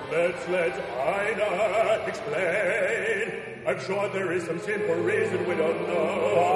Let Ina explain. I'm sure there is some simple reason we don't know.